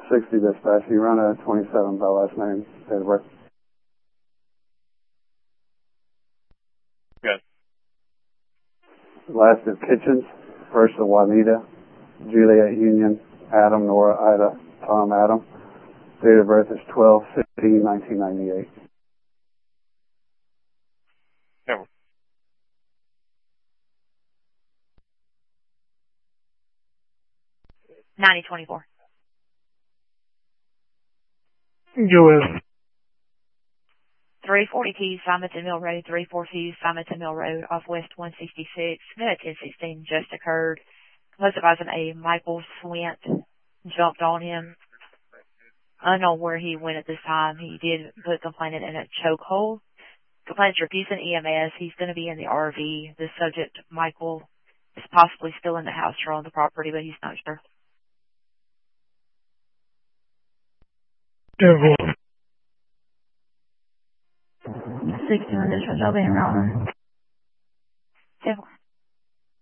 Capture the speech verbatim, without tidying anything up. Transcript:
sixty dispatch. You run a twenty-seven by last name. Edward. Good. Last is Kitchens. First is Juanita. Juliet Union. Adam, Nora, Ida, Tom, Adam. Date of birth is twelve fifteen nineteen ninety-eight. Edward. ninety twenty-four. Go with. three forty Keys, Simonton Mill Road, three forty Simonton Mill Road, off West one sixty-six. Minute ten sixteen just occurred. Most advising a Michael Swint jumped on him. Unknown where he went at this time. He did put complainant in a chokehold. Complainant's refusing E M S. He's going to be in the R V. The subject, Michael, is possibly still in the house or on the property, but he's not sure. Devil. sixty-one dispatch, I'll be in Route one. Devil.